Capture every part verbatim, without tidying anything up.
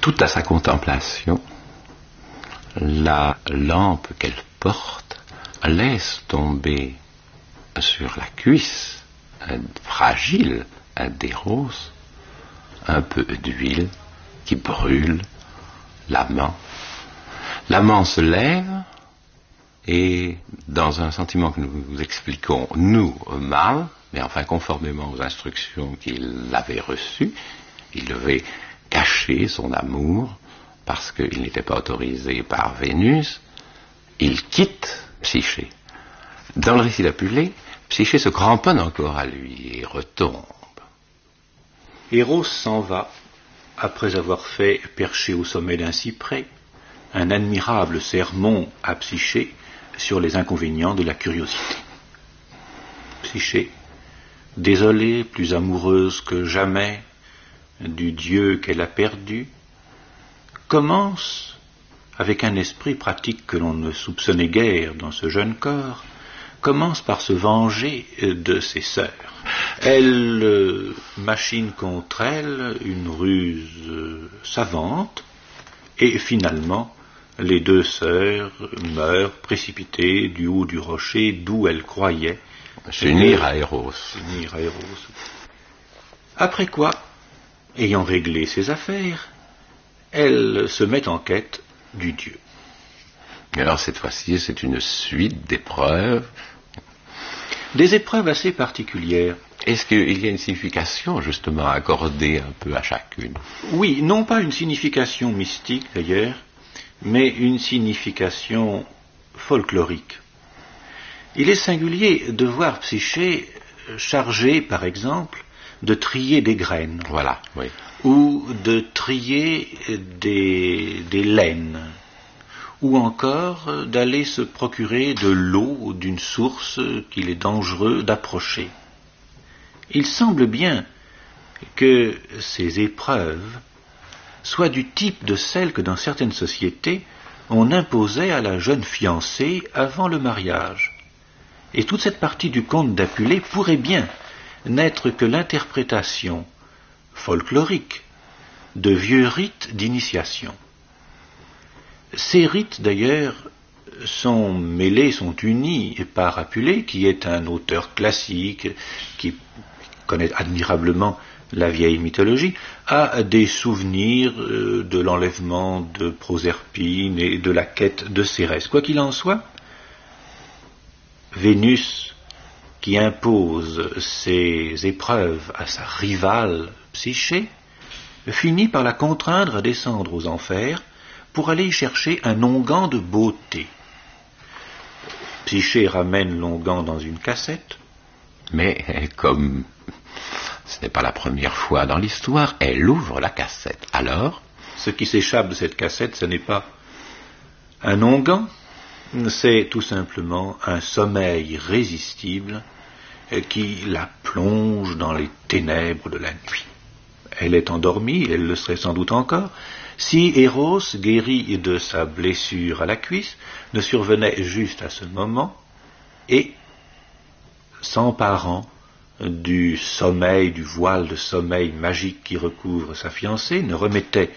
tout à sa contemplation, la lampe qu'elle porte laisse tomber sur la cuisse un fragile d'Éros un peu d'huile qui brûle l'amant. L'amant se lève et, dans un sentiment que nous vous expliquons, nous, mal, mais enfin conformément aux instructions qu'il avait reçues, il devait cacher son amour parce qu'il n'était pas autorisé par Vénus, il quitte Psyché. Dans le récit d'Apulée, Psyché se cramponne encore à lui et retombe. Éros s'en va, après avoir fait, perché au sommet d'un cyprès, un admirable sermon à Psyché sur les inconvénients de la curiosité. Psyché, désolée, plus amoureuse que jamais du Dieu qu'elle a perdu, commence, avec un esprit pratique que l'on ne soupçonnait guère dans ce jeune corps, commence par se venger de ses sœurs. Elle euh, machine contre elles une ruse euh, savante, et finalement, les deux sœurs meurent précipitées du haut du rocher d'où elles croyaient s'unir à Éros. S'unir à Éros. Après quoi, ayant réglé ses affaires, elle se met en quête du Dieu. Alors cette fois-ci, c'est une suite d'épreuves. Des épreuves assez particulières. Est-ce qu'il y a une signification justement accordée un peu à chacune? Oui, non pas une signification mystique d'ailleurs, mais une signification folklorique. Il est singulier de voir Psyché chargée, par exemple, de trier des graines. Voilà, oui. Ou de trier des, des laines, ou encore d'aller se procurer de l'eau d'une source qu'il est dangereux d'approcher. Il semble bien que ces épreuves soient du type de celles que dans certaines sociétés on imposait à la jeune fiancée avant le mariage. Et toute cette partie du conte d'Apulée pourrait bien n'être que l'interprétation folklorique de vieux rites d'initiation. Ces rites, d'ailleurs, sont mêlés, sont unis par Apulée, qui est un auteur classique, qui connaît admirablement la vieille mythologie, à des souvenirs de l'enlèvement de Proserpine et de la quête de Cérès. Quoi qu'il en soit, Vénus, qui impose ses épreuves à sa rivale Psyché, finit par la contraindre à descendre aux enfers pour aller y chercher un onguent de beauté. Psyché ramène l'onguent dans une cassette. Mais comme ce n'est pas la première fois dans l'histoire, elle ouvre la cassette. Alors, ce qui s'échappe de cette cassette, ce n'est pas un onguent, c'est tout simplement un sommeil irrésistible qui la plonge dans les ténèbres de la nuit. Elle est endormie, elle le serait sans doute encore, si Éros, guéri de sa blessure à la cuisse, ne survenait juste à ce moment et, s'emparant du sommeil, du voile de sommeil magique qui recouvre sa fiancée, ne remettait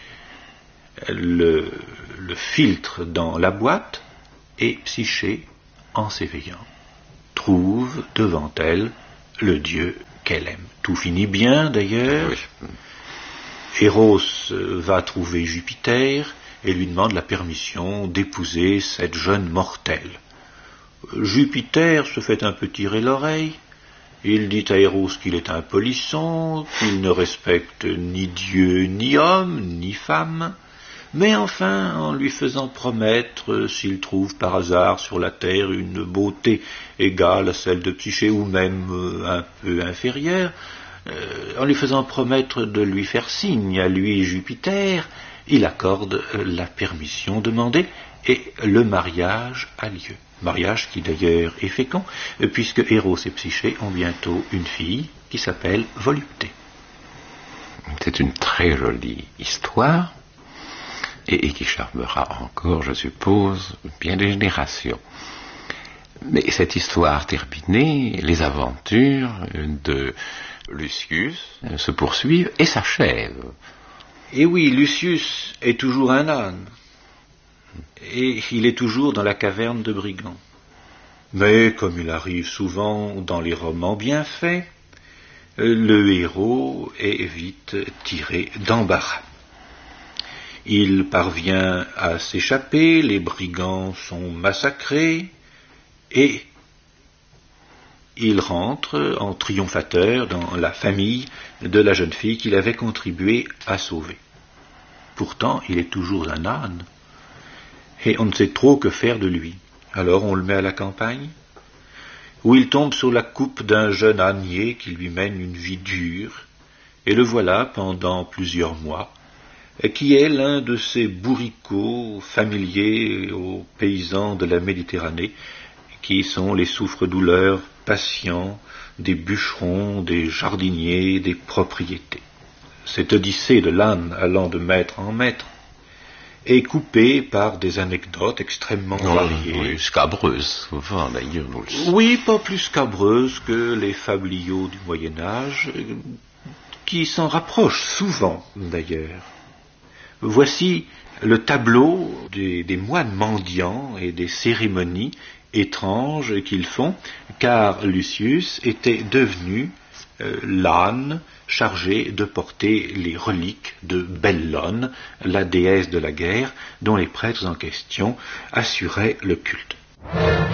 le, le filtre dans la boîte, et Psyché, en s'éveillant, trouve devant elle le Dieu qu'elle aime. Tout finit bien d'ailleurs. Oui. Éros va trouver Jupiter et lui demande la permission d'épouser cette jeune mortelle. Jupiter se fait un peu tirer l'oreille. Il dit à Éros qu'il est un polisson, qu'il ne respecte ni Dieu, ni homme, ni femme, mais enfin, en lui faisant promettre, s'il trouve par hasard sur la terre une beauté égale à celle de Psyché, ou même un peu inférieure, euh, en lui faisant promettre de lui faire signe à lui Jupiter, il accorde la permission demandée, et le mariage a lieu. Mariage qui d'ailleurs est fécond, puisque Éros et Psyché ont bientôt une fille qui s'appelle Volupté. C'est une très jolie histoire, et, et qui charmera encore, je suppose, bien des générations. Mais cette histoire terminée, les aventures de Lucius se poursuivent et s'achèvent Et oui, Lucius est toujours un âne, et il est toujours dans la caverne de brigands. Mais comme il arrive souvent dans les romans bien faits, le héros est vite tiré d'embarras. Il parvient à s'échapper, les brigands sont massacrés, et il rentre en triomphateur dans la famille de la jeune fille qu'il avait contribué à sauver. Pourtant, il est toujours un âne, et on ne sait trop que faire de lui. Alors on le met à la campagne, où il tombe sur la coupe d'un jeune ânier qui lui mène une vie dure, et le voilà pendant plusieurs mois, qui est l'un de ces bourricots familiers aux paysans de la Méditerranée, qui sont les souffres-douleurs patients des bûcherons, des jardiniers, des propriétés. Cette odyssée de l'âne allant de maître en maître est coupée par des anecdotes extrêmement Non, variées. oui, scabreuses, souvent d'ailleurs. Nous le... Oui, pas plus scabreuses que les fabliaux du Moyen-Âge, qui s'en rapprochent souvent d'ailleurs. Voici le tableau des, des moines mendiants et des cérémonies étranges qu'ils font, car Lucius était devenu euh, l'âne chargé de porter les reliques de Bellone, la déesse de la guerre, dont les prêtres en question assuraient le culte.